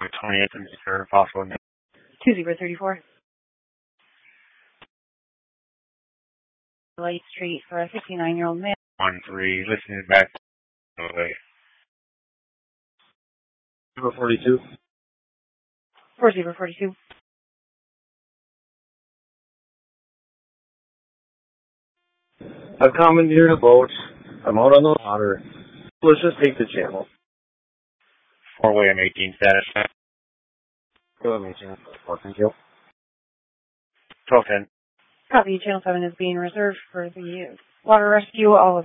20th and for possible 2034. Light Street for a 59-year-old man. 1-3, listening back. Okay. 042. 4042. I've commandeered a boat. I'm out on the water. Let's just take the channel. 4-way M18 status. Go ahead, Channel 4, thank you. 1210. Copy. Channel 7 is being reserved for the water rescue. All